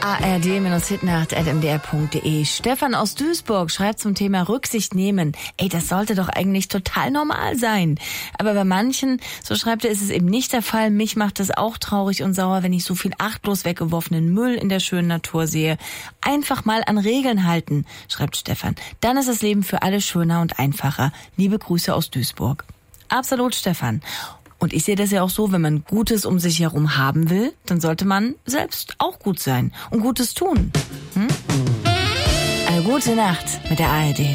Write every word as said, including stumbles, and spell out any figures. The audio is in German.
a r d Hitnacht at m d r punkt d e. Stefan aus Duisburg schreibt zum Thema Rücksicht nehmen. Ey, das sollte doch eigentlich total normal sein. Aber bei manchen, so schreibt er, ist es eben nicht der Fall. Mich macht es auch traurig und sauer, wenn ich so viel achtlos weggeworfenen Müll in der schönen Natur sehe. Einfach mal an Regeln halten, schreibt Stefan. Dann ist das Leben für alle schöner und einfacher. Liebe Grüße aus Duisburg. Absolut, Stefan. Und ich sehe das ja auch so, wenn man Gutes um sich herum haben will, dann sollte man selbst auch gut sein und Gutes tun. Hm? Eine gute Nacht mit der A R D.